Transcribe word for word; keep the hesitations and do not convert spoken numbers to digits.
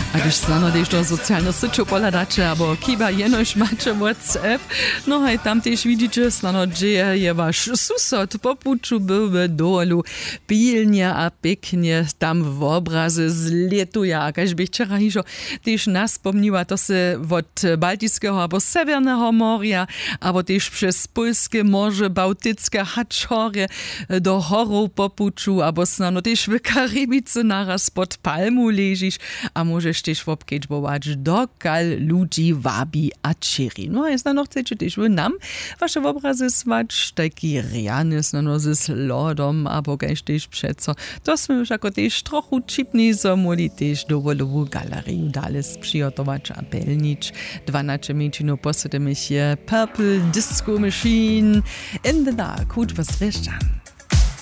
A když snano jdeš do sociálnych syčo poladače, abo kiba jenož mače WhatsApp, no hej, tam tež vidíte, snano dzieje je wasz susod po puczu byłby dolu, pilnie a pięknie tam w obrazy zletuje. A kaž bych wczoraj hižo tež naspomniła, to se od Baltického abo Severného moria, abo tež przez Polskie morze, Bałtyckie, Hačorje do horów po puczu, abo snano tež w Karibice naraz pod palmu ležiš, a możesz też wopkieć dokal ludzi wabi a čiri. No a jest na noch chcecie też wy nam wasze obrazy swać, taki riany no z lodom, abo gęś też przeco. To sme już jako też trochu čipni zamoli też do wolowu galeriu dales przygotować a pelnicz. dwanaście minut posydymy się Purple Disco Machine in the Dark. Gut was reszta.